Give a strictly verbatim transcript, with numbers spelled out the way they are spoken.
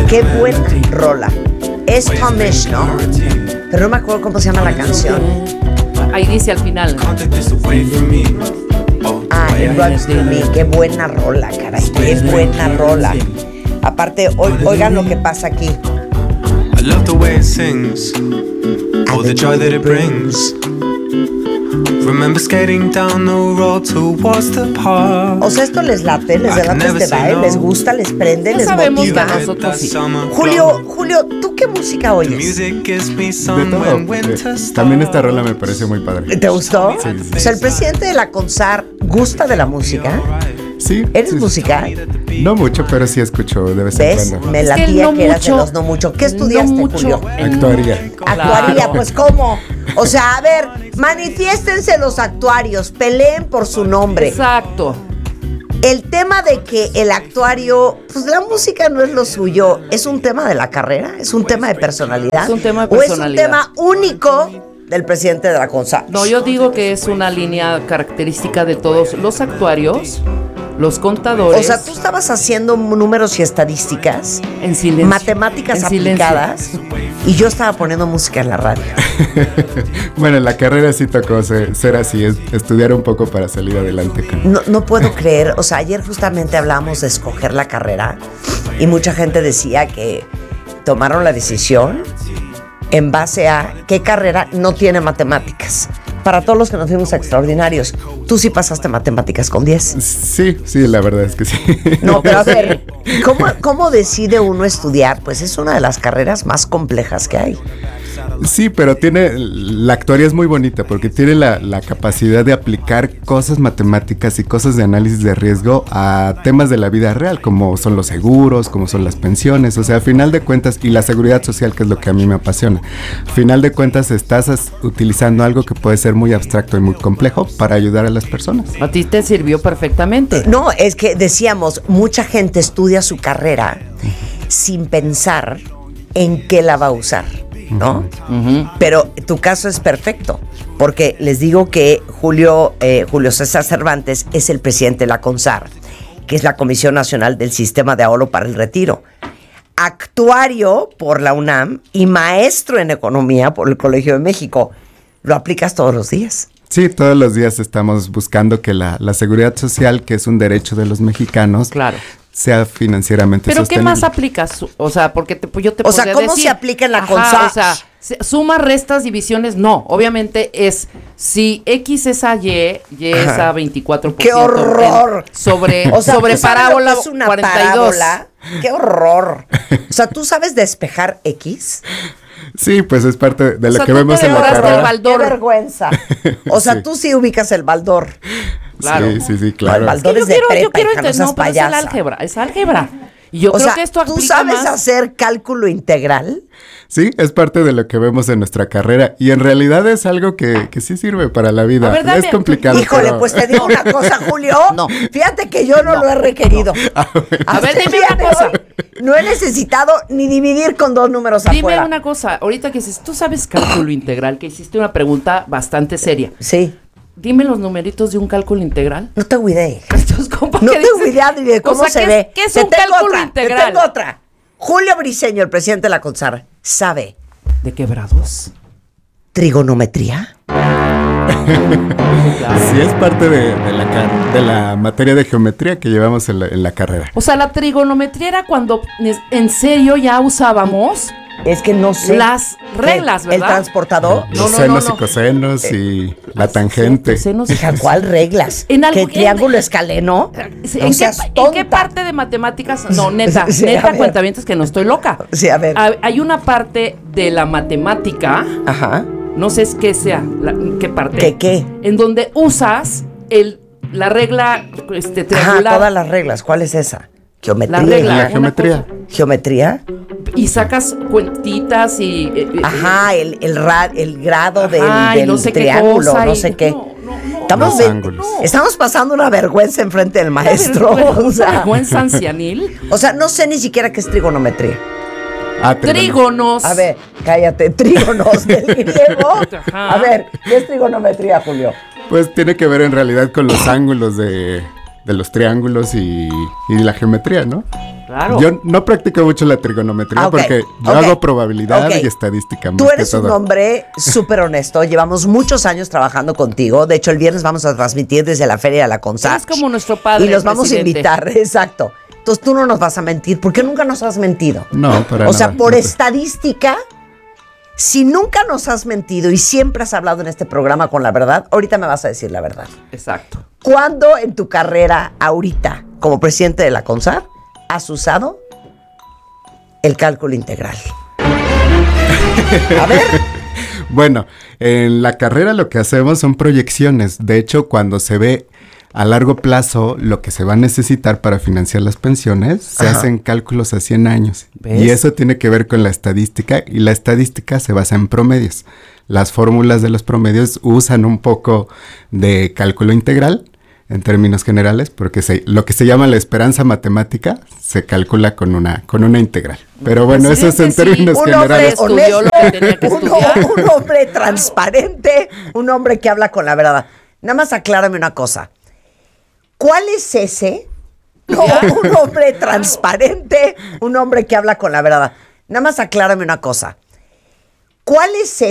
Qué buena rola. Es Tom Misch, ¿no? Pero no me acuerdo cómo se llama la canción. Ahí dice al final. Ah, It Runs Through Me. Qué buena rola, caray. Qué buena rola. Aparte, oigan lo que pasa aquí. I love the way it sings, all the joy that it brings. Remember skating down the road towards the park. O sea, esto les late, les delata este baile, les gusta, les prende, ya les sabemos motiva. Que nosotros sí. Julio, Julio, ¿tú qué música oyes? De todo. Eh, también esta rola me parece muy padre. ¿Te gustó? Sí, sí, sí. O sea, el presidente de la CONSAR gusta de la música. Sí. ¿Eres sí, musical? No mucho, pero sí escucho de vez ¿Ves? en cuando. Me Es latía que que, no eras de mucho, los no mucho. ¿Qué estudiaste, no mucho Julio? en- Actuaría. Actuaría, Claro. pues ¿cómo? O sea, a ver, manifiéstense los actuarios, peleen por su nombre. Exacto. El tema de que el actuario, pues la música no es lo suyo, ¿es un tema de la carrera? ¿Es un tema de personalidad? Es un tema de ¿O personalidad. es un tema único del presidente de la CONSAR? No, yo digo que es una línea característica de todos los actuarios, los contadores. O sea, tú estabas haciendo números y estadísticas, en silencio. matemáticas en silencio. aplicadas, y yo estaba poniendo música en la radio. Bueno, en la carrera sí tocó ser, ser así, es, estudiar un poco para salir adelante. Con... No, no puedo creer, o sea, ayer justamente hablábamos de escoger la carrera y mucha gente decía que tomaron la decisión en base a qué carrera no tiene matemáticas. Para todos los que nos fuimos extraordinarios, tú sí pasaste matemáticas con diez. Sí, sí, la verdad es que sí. No, pero a ver, ¿cómo, ¿cómo decide uno estudiar? Pues es una de las carreras más complejas que hay. Sí, pero tiene, la actuaría es muy bonita porque tiene la, la capacidad de aplicar cosas matemáticas y cosas de análisis de riesgo a temas de la vida real, como son los seguros, como son las pensiones, o sea, a final de cuentas, y la seguridad social, que es lo que a mí me apasiona, a final de cuentas estás as, utilizando algo que puede ser muy abstracto y muy complejo para ayudar a las personas. A ti te sirvió perfectamente. No, es que decíamos, mucha gente estudia su carrera sin pensar en qué la va a usar, ¿no? Uh-huh. Pero tu caso es perfecto, porque les digo que Julio, eh, Julio César Cervantes es el presidente de la CONSAR, que es la Comisión Nacional del Sistema de Ahorro para el Retiro, actuario por la UNAM y maestro en economía por el Colegio de México. ¿Lo aplicas todos los días? Sí, todos los días estamos buscando que la, la seguridad social, que es un derecho de los mexicanos, Claro. sea financieramente ¿Pero sostenible. qué más aplicas? O sea, porque te, yo te O sea, podría ¿cómo decir, se aplica en la ajá, CONSAR? O sea, se- suma, restas, divisiones, no. Obviamente es, si X es a Y, Y es a veinticuatro por ciento. ¡Qué horror! en- sobre O sea, sobre ¿tú sabes parábola lo que es una cuarenta y dos. parábola? ¡Qué horror! O sea, ¿tú sabes despejar X? Sí, pues es parte de O lo sea, que tú vemos te en la devoraste el carrera. baldor. ¡Qué vergüenza! O sea, Sí. tú sí ubicas el baldor. Claro. Sí, sí, sí, claro. El baldor Es que es yo de quiero, yo prepa, quiero hija, no entender, seas no, pero es el payasa. álgebra, es álgebra. Y yo O creo sea, que esto ¿tú aplica sabes más. hacer cálculo integral? Sí, es parte de lo que vemos en nuestra carrera y en realidad es algo que, que sí sirve para la vida. A ver, dame- es complicado. Híjole, pero- pues te digo una cosa, Julio. No. Fíjate que yo no, lo he requerido. A ver, Hasta el dime día una de cosa. hoy No he necesitado ni dividir con dos números Dime afuera. una cosa, ahorita que dices, tú sabes cálculo integral, que hiciste una pregunta bastante seria. Sí. Dime los numeritos de un cálculo integral. No tengo idea. Estos compas No que tengo dicen- idea ni de cómo o sea, se ¿qué ve. Es, ¿Qué es Te un tengo cálculo otra, integral? Te tengo otra. Julio Briceño, el presidente de la CONSAR, sabe ¿De quebrados? trigonometría. Sí, es parte de, de, la, car- de la materia de geometría que llevamos en la, en la carrera. O sea, la trigonometría era cuando es- en serio ya usábamos Es que no sé. las reglas, ¿Qué? ¿verdad? El transportador. No, Los no, senos no, no. y cosenos y la tangente. Senos y Hija, ¿cuál reglas? En algo- ¿Qué triángulo escaleno? Sí, No ¿En, qué, seas pa- ¿En tonta. qué parte de matemáticas? No, neta, Sí, a neta, ver. cuentavientes que no estoy loca. Sí, a ver. Ha- Hay una parte de la matemática, Ajá. no sé es qué sea, la- qué parte. ¿Qué qué? En donde usas el, la regla este, Ajá, triangular. todas las reglas. ¿Cuál es esa? Geometría. La regla. La una geometría. cosa. ¿Geometría? Y sacas cuentitas y... eh, eh, Ajá, el, el, ra- el grado del, Ajá, y del no sé qué triángulo, cosa, no y- sé qué. no, no, no. estamos, Los ve- ángulos. estamos pasando una vergüenza enfrente del maestro. Pero- o, sea, vergüenza ancianil. o sea, no sé ni siquiera qué es trigonometría. Ah, trigono- Trígonos. A ver, cállate, trígonos del griego. Ajá. A ver, ¿qué es trigonometría, Julio? Pues tiene que ver en realidad con los ángulos de, de los triángulos y, y la geometría, ¿no? Claro. Yo no practico mucho la trigonometría Ah, ok, porque yo ok, hago probabilidad ok. y estadística. Tú más que eres un todo. hombre súper honesto. Llevamos muchos años trabajando contigo. De hecho, el viernes vamos a transmitir desde la Feria de la CONSAR. Es como nuestro padre, Y los el vamos presidente. a invitar, exacto. Entonces tú no nos vas a mentir, porque nunca nos has mentido. No, para O sea, nada. por No te- estadística, si nunca nos has mentido y siempre has hablado en este programa con la verdad, ahorita me vas a decir la verdad. Exacto. ¿Cuándo en tu carrera, ahorita, como presidente de la CONSAR, has usado el cálculo integral? A ver. Bueno, en la carrera lo que hacemos son proyecciones. De hecho, cuando se ve a largo plazo lo que se va a necesitar para financiar las pensiones, se Ajá. hacen cálculos a cien años. ¿Ves? Y eso tiene que ver con la estadística, y la estadística se basa en promedios. Las fórmulas de los promedios usan un poco de cálculo integral, en términos generales, porque se, lo que se llama la esperanza matemática se calcula con una, con una integral. Pero bueno, eso es en Presidente, sí. términos Un hombre generales. Estudió lo que tenía que un, estudiar. un hombre transparente, un hombre que habla con la verdad. Nada más aclárame una cosa. ¿Cuál es ese? No, un hombre transparente, un hombre que habla con la verdad. Nada más aclárame una cosa. ¿Cuál es ese?